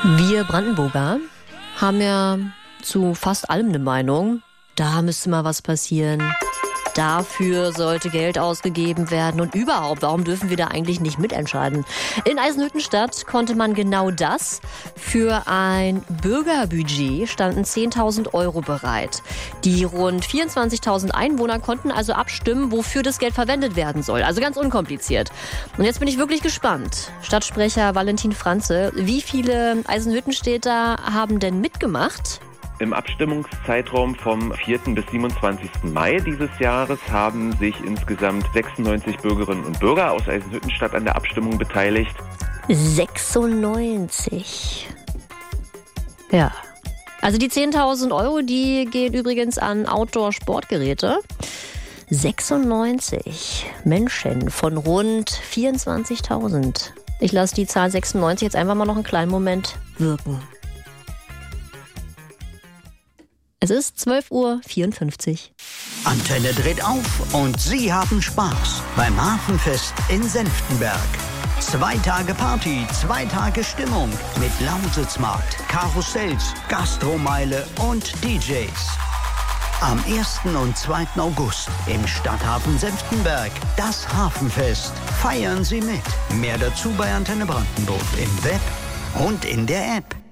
Wir Brandenburger haben ja zu fast allem eine Meinung. Da müsste mal was passieren. Dafür sollte Geld ausgegeben werden. Und überhaupt, warum dürfen wir da eigentlich nicht mitentscheiden? In Eisenhüttenstadt konnte man genau das. Für ein Bürgerbudget standen 10.000 Euro bereit. Die rund 24.000 Einwohner konnten also abstimmen, wofür das Geld verwendet werden soll. Also ganz unkompliziert. Und jetzt bin ich wirklich gespannt. Stadtsprecher Valentin Franze, wie viele Eisenhüttenstädter haben denn mitgemacht? Im Abstimmungszeitraum vom 4. bis 27. Mai dieses Jahres haben sich insgesamt 96 Bürgerinnen und Bürger aus Eisenhüttenstadt an der Abstimmung beteiligt. 96. Ja. Also die 10.000 Euro, die gehen übrigens an Outdoor-Sportgeräte. 96 Menschen von rund 24.000. Ich lasse die Zahl 96 jetzt einfach mal noch einen kleinen Moment wirken. Es ist 12:54 Uhr. Antenne dreht auf und Sie haben Spaß beim Hafenfest in Senftenberg. 2 Tage Party, 2 Tage Stimmung mit Lausitzmarkt, Karussells, Gastromeile und DJs. Am 1. und 2. August im Stadthafen Senftenberg das Hafenfest. Feiern Sie mit. Mehr dazu bei Antenne Brandenburg im Web und in der App.